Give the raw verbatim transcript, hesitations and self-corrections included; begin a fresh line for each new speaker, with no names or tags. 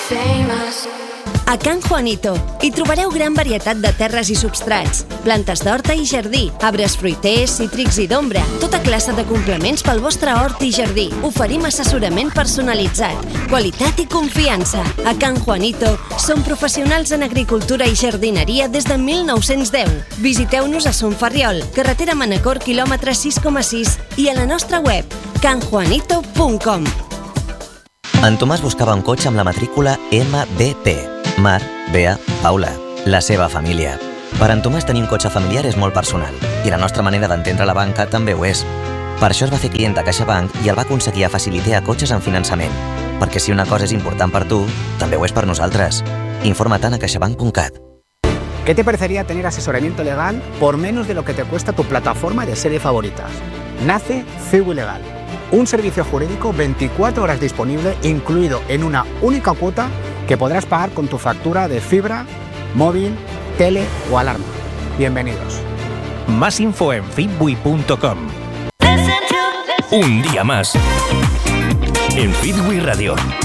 A Can Juanito hi trobareu gran varietat de terres i substrats, plantes d'horta i jardí, arbres fruiters, cítrics i d'ombra, tota classe de complements pel vostre hort i jardí. Oferim assessorament personalitzat, qualitat i confiança. A Can Juanito som professionals en agricultura i jardineria des de mil nou-cents deu. Visiteu-nos a Son Ferriol, carretera Manacor, quilòmetre sis coma sis, i a la nostra web, can juanito punt com.
En Tomàs buscava un cotxe amb la matrícula M B P. Mar, Bea, Paula, la seva família. Per en Tomàs tenir un cotxe familiar és molt personal i la nostra manera d'entendre la banca també ho és. Per això es va fer client a CaixaBank i el va aconseguir a facilitar cotxes en finançament. Perquè si una cosa és important per tu, també ho és per nosaltres. Informa-te'n a caixabank punt cat.
¿Qué te parecería tener asesoramiento legal por menos de lo que te cuesta tu plataforma de serie favoritas? Nace Cibu Legal, un servicio jurídico veinticuatro horas disponible, incluido en una única cuota que podrás pagar con tu factura de fibra, móvil, tele o alarma. Bienvenidos.
Más info en fitbui punto com. Un día más en Fitbui Radio.